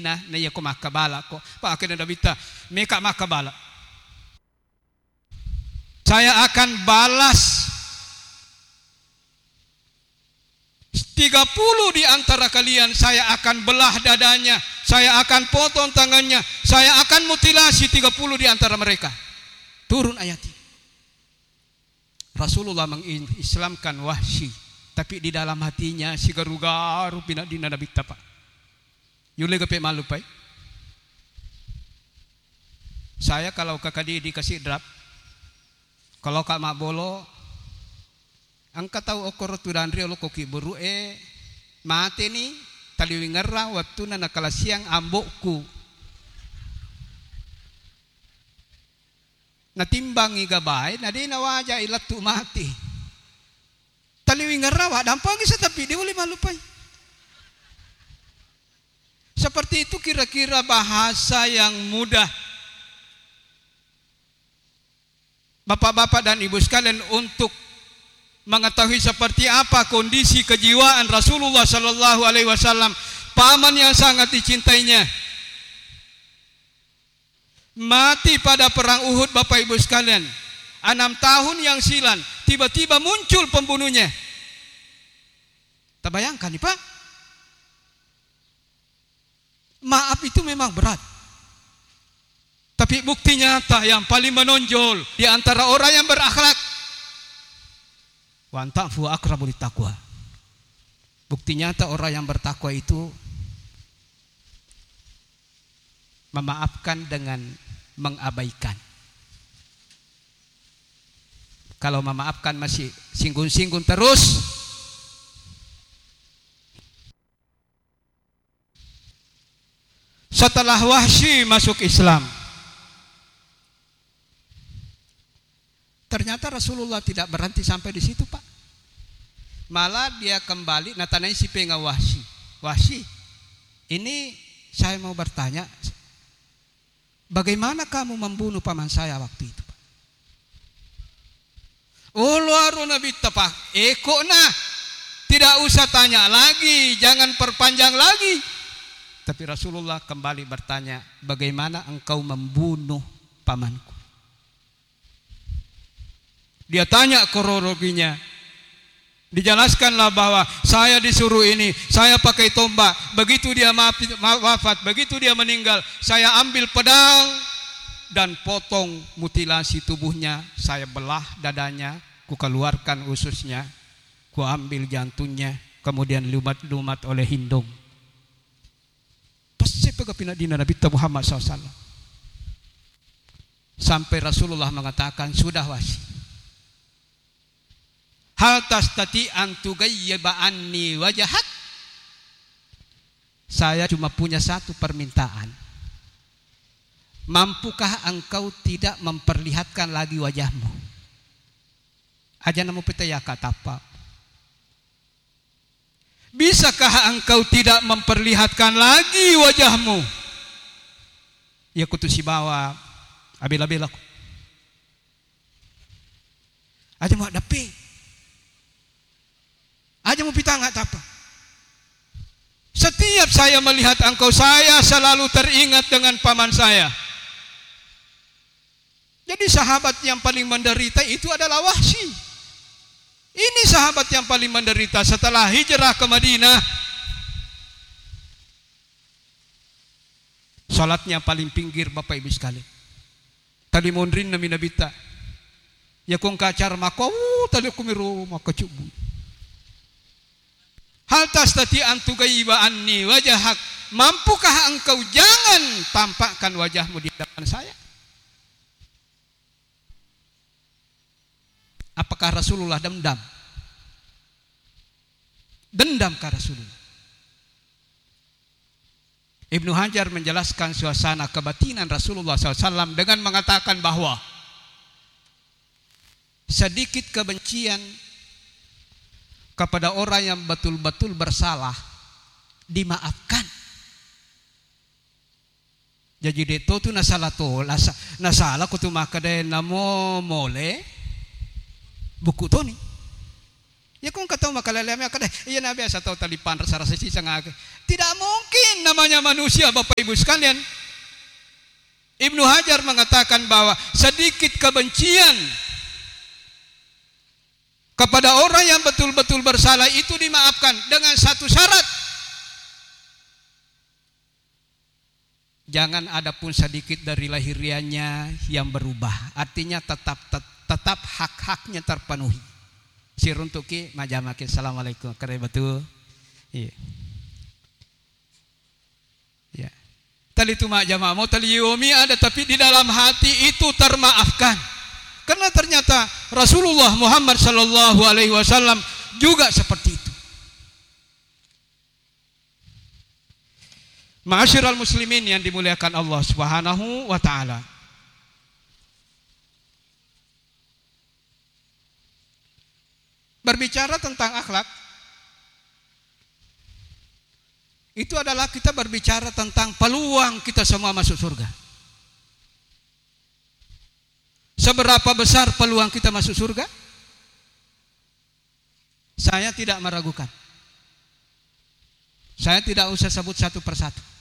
fitnah na iya ko makabala ko. Pa akin na David meka makabala. Saya akan balas 30 di antara kalian, saya akan belah dadanya, saya akan potong tangannya, saya akan mutilasi 30 di antara mereka. Turun ayat ini. Rasulullah mengislamkan Wahsy, tapi di dalam hatinya si garu-garu pinadina Nabi tapa. Yule gape malu pai. Saya kalau kakadi dikasih drap, kalau kak mak bolo, angkat tahu okor tudan rio lo koki buru mati ni taliwi ngerra waktu na nakala siang ambokku. Natimbangi gabay, na di nawaja ilat tu mati. Taliwi ngarawa, dampang isa tapi di wali malupay. Seperti itu kira-kira bahasa yang mudah. Bapak-bapak dan ibu sekalian untuk mengetahui seperti apa kondisi kejiwaan Rasulullah Sallallahu Alaihi Wasallam, paman yang sangat dicintainya. Mati pada perang Uhud Bapak Ibu sekalian. 6 tahun yang silam tiba-tiba muncul pembunuhnya. Terbayangkan nih Pak. Maaf itu memang berat. Tapi bukti nyata yang paling menonjol di antara orang yang berakhlak, wa ta'fu aqrabu littaqwa. Bukti nyata orang yang bertakwa itu memaafkan dengan mengabaikan. Kalau memaafkan masih singgung-singgung terus, setelah Wahsy masuk Islam, ternyata Rasulullah tidak berhenti sampai di situ Pak. Malah dia kembali natanai si penga Wahsy. Wahsy, ini saya mau bertanya, bagaimana kamu membunuh paman saya waktu itu? Oh luar Nabi tepak, eko nah, tidak usah tanya lagi, jangan perpanjang lagi. Tapi Rasulullah kembali bertanya, bagaimana engkau membunuh pamanku? Dia tanya kronologinya. Dijelaskanlah bahwa saya disuruh ini, saya pakai tombak. Begitu dia wafat, begitu dia meninggal, saya ambil pedang dan potong mutilasi tubuhnya. Saya belah dadanya, ku keluarkan ususnya, ku ambil jantungnya, kemudian lumat-lumat oleh hindung. Pasti pegapina dina Nabi Muhammad SAW. Sampai Rasulullah mengatakan, sudah Wahsy, hal tastati an tugayyiba anni wajhak. Saya cuma punya satu permintaan. Mampukah engkau tidak memperlihatkan lagi wajahmu? Aja namu pitaya kata apa? Bisakah engkau tidak memperlihatkan lagi wajahmu? Ya kutusi bawa abil-abil aku. Aja mau dapi. Aja mau pita nggak apa. Setiap saya melihat engkau, saya selalu teringat dengan paman saya. Jadi sahabat yang paling menderita itu adalah Wahsy. Ini sahabat yang paling menderita setelah hijrah ke Madinah. Salatnya paling pinggir Bapak Ibu sekalian. Tadi mondrin nami nabita. Ya kong kacar mako tadi aku miru maka cubu. Hal tastati an tugayyiba anni wajhak. Mampukah engkau jangan tampakkan wajahmu di depan saya? Apakah Rasulullah dendam? Dendamkah Rasulullah? Ibnu Hajar menjelaskan suasana kebatinan Rasulullah SAW dengan mengatakan bahwa sedikit kebencian kepada orang yang betul-betul bersalah dimaafkan. Jadi deto tu nasalah to, nasalah kutu makade namo mole buku to ni. Ya kung kataw makalalami kada iya na biasa tahu talipan rasa-rasa sisa nga. Tidak mungkin namanya manusia Bapak Ibu sekalian. Ibnu Hajar mengatakan bahwa sedikit kebencian kepada orang yang betul-betul bersalah itu dimaafkan dengan satu syarat. Jangan ada pun sedikit dari lahiriannya yang berubah. Artinya tetap hak-haknya terpenuhi. Siruntuki majamake. Assalamualaikum. Kare betul. Iya. Ya. Tali itu majama mau tali yomi ada tapi di dalam hati itu termaafkan. Karena ternyata Rasulullah Muhammad sallallahu alaihi wasallam juga seperti itu. Ma'asyiral muslimin yang dimuliakan Allah Subhanahu wa taala. Berbicara tentang akhlak itu adalah kita berbicara tentang peluang kita semua masuk surga. Seberapa besar peluang kita masuk surga? Saya tidak meragukan. Saya tidak usah sebut satu persatu.